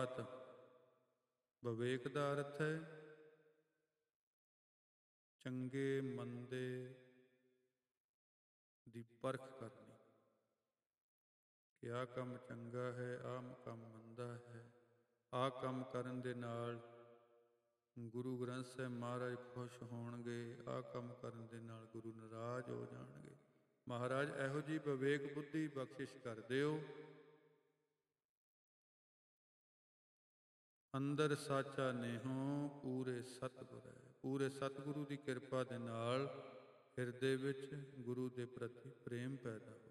ਅਰਥਾਤ ਵਿਵੇਕ ਦਾ ਅਰਥ ਹੈ ਚੰਗੇ ਮੰਦੇ ਦੀ ਪਰਖ ਕਰਨੀ ਕਿ ਆਹ ਕੰਮ ਚੰਗਾ ਹੈ, ਆਹ ਕੰਮ ਮੰਦਾ ਹੈ। ਆਹ ਕੰਮ ਕਰਨ ਦੇ ਨਾਲ ਗੁਰੂ ਗ੍ਰੰਥ ਸਾਹਿਬ ਮਹਾਰਾਜ ਖੁਸ਼ ਹੋਣਗੇ, ਆਹ ਕੰਮ ਕਰਨ ਦੇ ਨਾਲ ਗੁਰੂ ਨਾਰਾਜ਼ ਹੋ ਜਾਣਗੇ। ਮਹਾਰਾਜ ਇਹੋ ਜਿਹੀ ਵਿਵੇਕ ਬੁੱਧੀ ਬਖਸ਼ਿਸ਼ ਕਰ ਦਿਓ। ਅੰਦਰ ਸਾਚਾ ਨੇਹੋ ਪੂਰੇ ਸਤਿਗੁਰ ਹੈ। ਪੂਰੇ ਸਤਿਗੁਰੂ ਦੀ ਕਿਰਪਾ ਦੇ ਨਾਲ ਹਿਰਦੇ ਵਿੱਚ ਗੁਰੂ ਦੇ ਪ੍ਰਤੀ ਪ੍ਰੇਮ ਪੈਦਾ